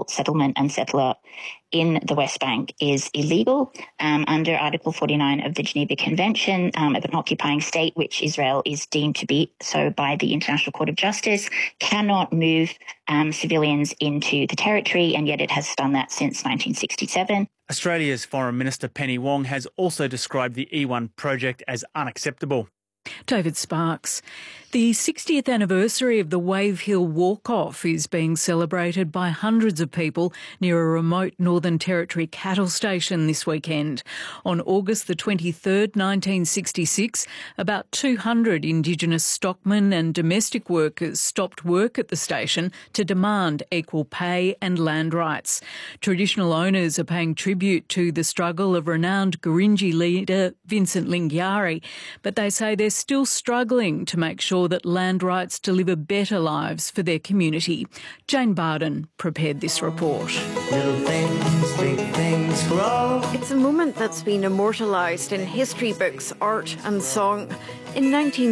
illegal settlement and settler in the West Bank is illegal under Article 49 of the Geneva Convention of an occupying state, which Israel is deemed to be so by the International Court of Justice, cannot move civilians into the territory, and yet it has done that since 1967. Australia's Foreign Minister Penny Wong has also described the E1 project as unacceptable. David Sparks. The 60th anniversary of the Wave Hill Walk-Off is being celebrated by hundreds of people near a remote Northern Territory cattle station this weekend. On August the 23rd, 1966, about 200 Indigenous stockmen and domestic workers stopped work at the station to demand equal pay and land rights. Traditional owners are paying tribute to the struggle of renowned Gurindji leader Vincent Lingiari, but they say they're still struggling to make sure that land rights deliver better lives for their community. Jane Barden prepared this report. Little things, big things grow. It's a moment that's been immortalised in history books, art and song. In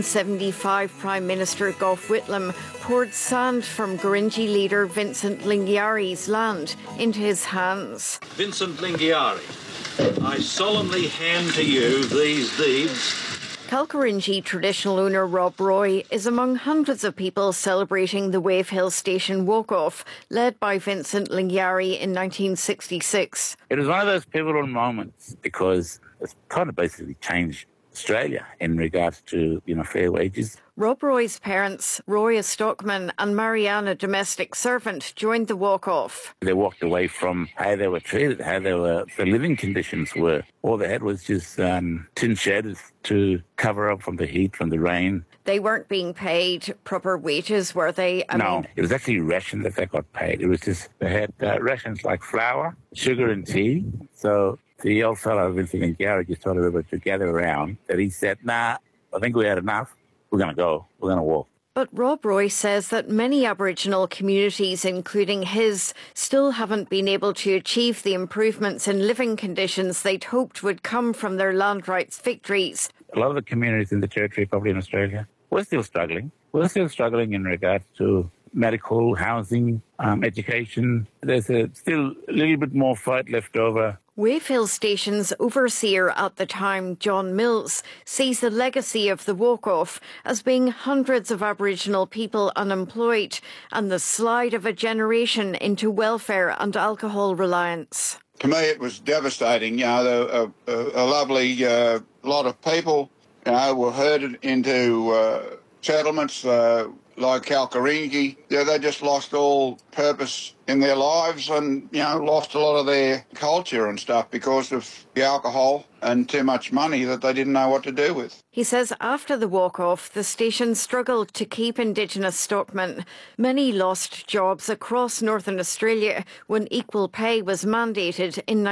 1975, Prime Minister Gough Whitlam poured sand from Gurindji leader Vincent Lingiari's land into his hands. Vincent Lingiari, I solemnly hand to you these deeds. Kalkarindji traditional owner Rob Roy is among hundreds of people celebrating the Wave Hill Station walk-off, led by Vincent Lingiari in 1966. It was one of those pivotal moments because it's kind of basically changed Australia in regards to, fair wages. Rob Roy's parents, Roy a stockman and Marianne a domestic servant, joined the walk-off. They walked away from how they were treated, how the living conditions were. All they had was just tin sheds to cover up from the heat, from the rain. They weren't being paid proper wages, were they? No, it was actually rations that they got paid. It was just, they had rations like flour, sugar and tea. So the old fellow, Vincent Lingiari, just told everybody to gather around, that he said, nah, I think we had enough. We're going to go. We're going to walk. But Rob Roy says that many Aboriginal communities, including his, still haven't been able to achieve the improvements in living conditions they'd hoped would come from their land rights victories. A lot of the communities in the Territory, probably in Australia, we're still struggling. We're still struggling in regards to medical, housing, education. There's still a little bit more fight left over. Wave Hill Station's overseer at the time, John Mills, sees the legacy of the walk-off as being hundreds of Aboriginal people unemployed and the slide of a generation into welfare and alcohol reliance. To me, it was devastating. A lovely lot of people, were herded into settlements like Kalkarindji. They just lost all purpose in their lives and, lost a lot of their culture and stuff because of the alcohol and too much money that they didn't know what to do with. He says after the walk-off, the station struggled to keep Indigenous stockmen. Many lost jobs across Northern Australia when equal pay was mandated in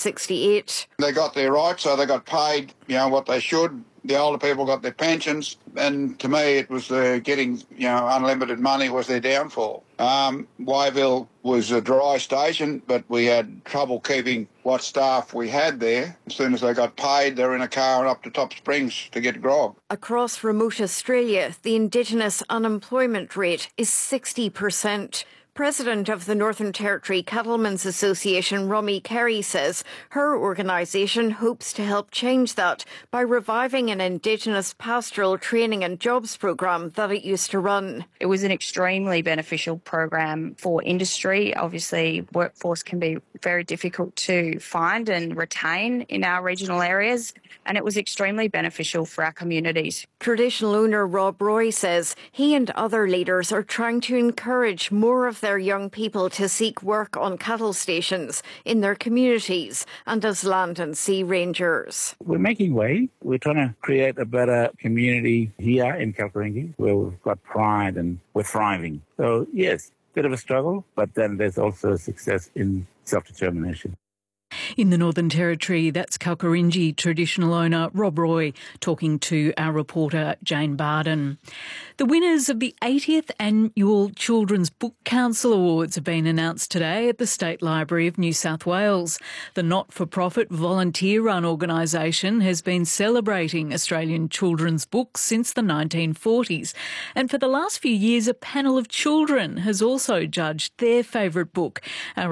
1968. They got their rights, so they got paid, what they should. The older people got their pensions, and to me it was getting, unlimited money was their downfall. Wave Hill was a dry station, but we had trouble keeping what staff we had there. As soon as they got paid, they were in a car up to Top Springs to get grog. Across remote Australia, the Indigenous unemployment rate is 60%. President of the Northern Territory Cattlemen's Association, Romy Carey, says her organisation hopes to help change that by reviving an Indigenous pastoral training and jobs program that it used to run. It was an extremely beneficial program for industry. Obviously, workforce can be very difficult to find and retain in our regional areas, and it was extremely beneficial for our communities. Traditional owner Rob Roy says he and other leaders are trying to encourage more of their young people to seek work on cattle stations in their communities and as land and sea rangers. We're making way. We're trying to create a better community here in Kalkarindji where we've got pride and we're thriving. So, yes, bit of a struggle, but then there's also success in self-determination. In the Northern Territory, that's Kalkarindji traditional owner Rob Roy talking to our reporter Jane Barden. The winners of the 80th Annual Children's Book Council Awards have been announced today at the State Library of New South Wales. The not-for-profit volunteer-run organisation has been celebrating Australian children's books since the 1940s. And for the last few years, a panel of children has also judged their favourite book. Our